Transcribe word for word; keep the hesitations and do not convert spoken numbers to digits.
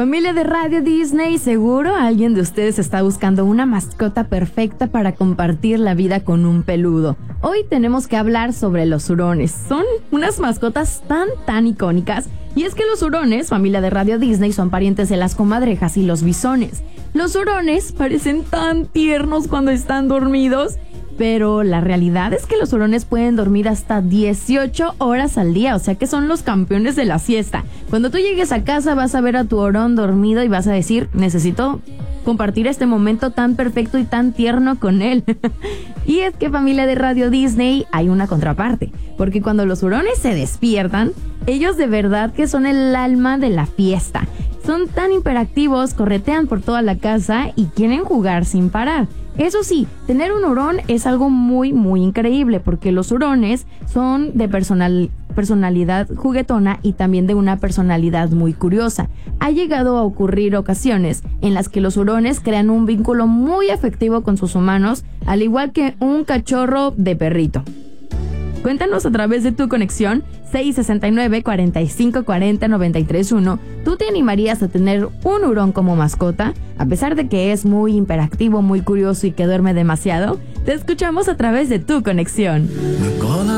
Familia de Radio Disney, seguro alguien de ustedes está buscando una mascota perfecta para compartir la vida con un peludo. Hoy tenemos que hablar sobre los hurones. Son unas mascotas tan, tan icónicas. Y es que los hurones, familia de Radio Disney, son parientes de las comadrejas y los bisones. Los hurones parecen tan tiernos cuando están dormidos, pero la realidad es que los hurones pueden dormir hasta dieciocho horas al día, o sea que son los campeones de la siesta. Cuando tú llegues a casa vas a ver a tu hurón dormido y vas a decir, necesito compartir este momento tan perfecto y tan tierno con él. Y es que, familia de Radio Disney, hay una contraparte, porque cuando los hurones se despiertan, ellos de verdad que son el alma de la fiesta. Son tan hiperactivos, corretean por toda la casa y quieren jugar sin parar. Eso sí, tener un hurón es algo muy, muy increíble, porque los hurones son de personal, personalidad juguetona y también de una personalidad muy curiosa. Ha llegado a ocurrir ocasiones en las que los hurones crean un vínculo muy afectivo con sus humanos, al igual que un cachorro de perrito. Cuéntanos a través de tu conexión seis sesenta y nueve, cuarenta y cinco cuarenta, noventa y tres uno. ¿Tú te animarías a tener un hurón como mascota? A pesar de que es muy hiperactivo, muy curioso y que duerme demasiado, te escuchamos a través de tu conexión.